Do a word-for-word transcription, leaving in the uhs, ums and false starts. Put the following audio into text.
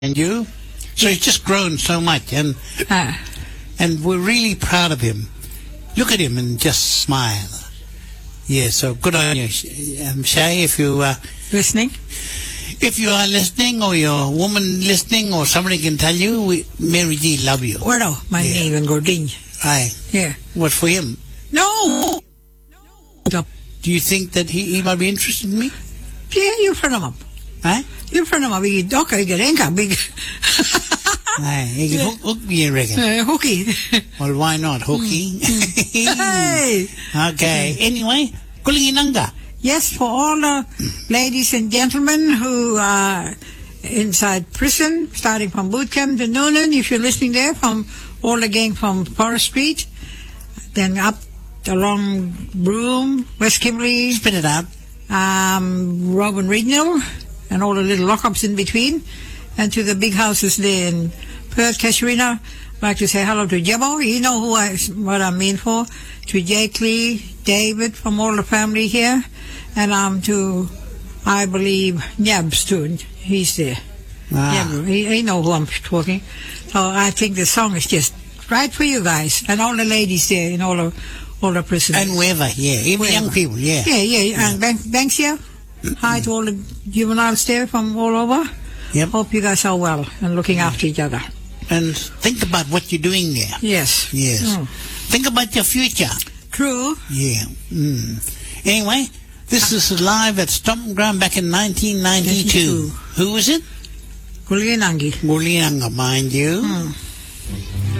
and you. So he's just grown so much, and Ah. and we're really proud of him. Look at him and just smile. Yeah, so good on you, um, Shay. If you uh, Listening? if you are listening, or your woman listening, or somebody can tell you, we, Mary G love you. Bueno, my Yeah. name is Gordin. Aye. Yeah. What for him? No! No. Do you think that he, he might be interested in me? Yeah, you front him up. Huh? You front him up. Big doc, I get enka, big. Aye. He can hook, hook me, you reckon? Uh, hooky. Well, why not? Hooky. Hey! Okay. Anyway, Kulinginanga. Yes, for all the ladies and gentlemen who are inside prison, starting from boot camp to Noonan, if you're listening there, from all the gang from Forest Street, then up along Broome, West Kimberley, Spit it out. um, Robin Regional, and all the little lockups in between, and to the big houses there in Perth, Casuarina. I'd like to say hello to Jebo. You know who I, what I mean for. To Jake Lee, David, from all the family here, and um, to, I believe, Nyabs too. He's there. Ah. Nyab, he, he know who I'm talking. So I think the song is just right for you guys, and all the ladies there in all the all the prisons. And wherever, yeah. Even Wherever. young people, yeah. Yeah, yeah, and Bank, Banks here. Hi to all the juveniles there from all over. Yep. Hope you guys are well and looking after each other. And think about what you're doing there. Yes. Yes. Mm. Think about your future. True. Yeah. Mm. Anyway, this is live at Stomping Ground back in nineteen ninety-two. ninety-two. Who was it? Kulinangi. Gulinanga, mind you. Mm.